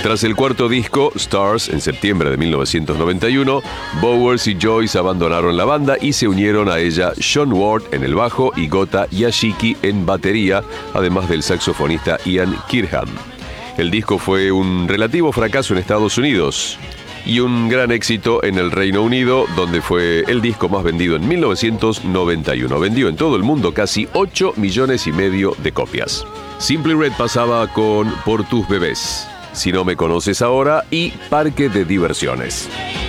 Tras el cuarto disco, Stars, en septiembre de 1991, Bowers y Joyce abandonaron la banda y se unieron a ella Sean Ward en el bajo y Gota Yashiki en batería, además del saxofonista Ian Kirkham. El disco fue un relativo fracaso en Estados Unidos y un gran éxito en el Reino Unido, donde fue el disco más vendido en 1991. Vendió en todo el mundo casi 8,5 millones de copias. Simply Red pasaba con Por tus bebés, Si no me conoces ahora y Parque de diversiones.